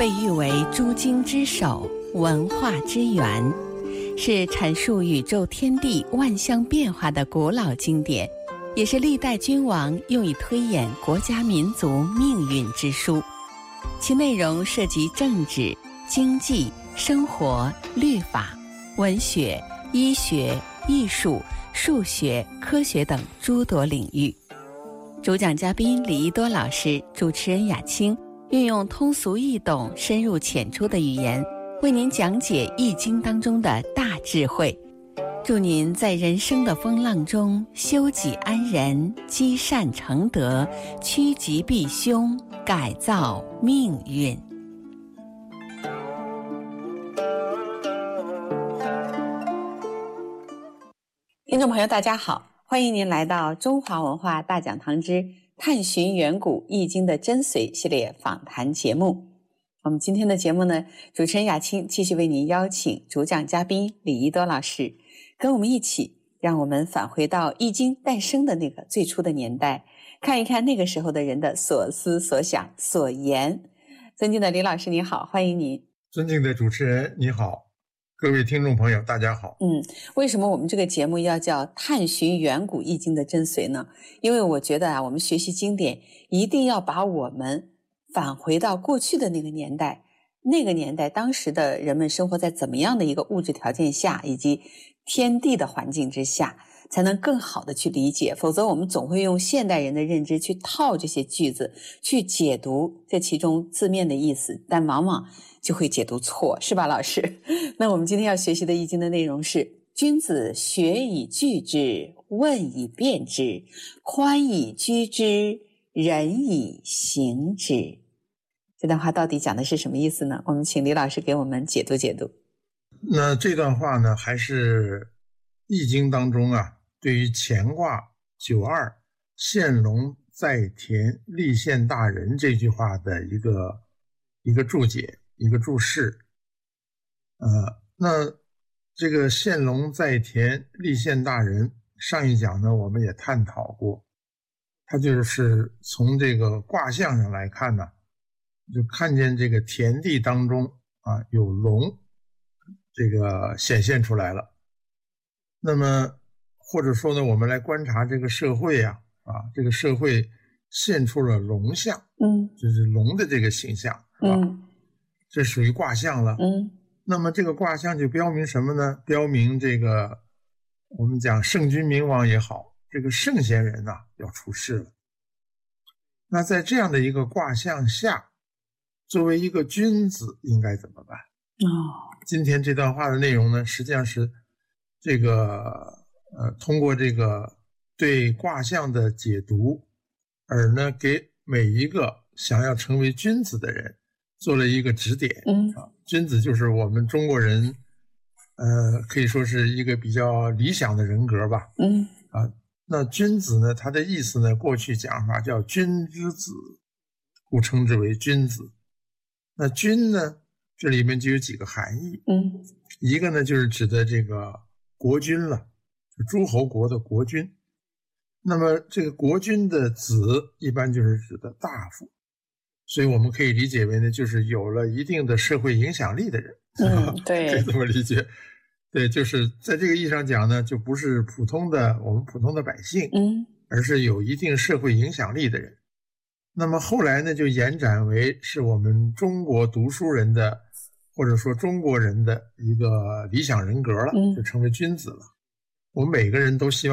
被誉为诸经之首、文化之源，是阐述宇宙天地万象变化的古老经典，也是历代君王用以推演国家民族命运之书。其内容涉及政治、经济、生活、律法、文学、医学、艺术、数学、科学等诸多领域。主讲嘉宾李一多老师，主持人雅青，运用通俗易懂、深入浅出的语言，为您讲解《易经》当中的大智慧，祝您在人生的风浪中修己安人、积善成德、趋吉避凶，改造命运。听众朋友大家好，欢迎您来到中华文化大讲堂之探寻远古易经的真髓系列访谈节目。我们今天的节目呢，主持人雅青继续为您邀请主讲嘉宾李一多老师，跟我们一起让我们返回到易经诞生的那个最初的年代，看一看那个时候的人的所思所想所言。尊敬的李老师你好，欢迎您。 尊敬的主持人你好，各位听众朋友大家好。 为什么我们这个节目要叫探寻远古易经的真髓呢？因为我觉得我们学习经典一定要把我们返回到过去的那个年代，那个年代当时的人们生活在怎么样的一个物质条件下，以及天地的环境之下，才能更好的去理解。否则我们总会用现代人的认知去套这些句子，去解读这其中字面的意思，但往往就会解读错，是吧老师？那我们今天要学习的易经的内容是：君子学以聚之，问以辨之，宽以居之，仁以行之。这段话到底讲的是什么意思呢？我们请李老师给我们解读解读。 那这段话呢，还是易经当中对于乾卦92现龙在田立宪大人这句话的一个注解，一个注释。那这个现龙在田立宪大人，上一讲呢我们也探讨过，它就是从这个卦象上来看呢，就看见这个田地当中有龙这个显现出来了。那么或者说呢，我们来观察这个社会这个社会现出了龙象，就是龙的这个形象，这属于卦象了。那么这个卦象就标明什么呢？标明这个我们讲圣君明王也好，这个圣贤人要出世了。那在这样的一个卦象下，作为一个君子应该怎么办？今天这段话的内容呢，实际上是这个通过这个对卦象的解读，而呢给每一个想要成为君子的人做了一个指点。君子就是我们中国人可以说是一个比较理想的人格吧。那君子呢，它的意思呢，过去讲法叫君之子，故称之为君子。那君呢，这里面就有几个含义。一个呢就是指的这个国君了，就诸侯国的国君。那么这个国君的子一般就是指的大夫，所以我们可以理解为呢，就是有了一定的社会影响力的人。对，可以这么理解。对，就是在这个意义上讲呢，就不是我们普通的百姓，而是有一定社会影响力的人。那么后来呢，就延展为是我们中国读书人的，或者说中国人的一个理想人格了，就成为君子了。我们每个人都希望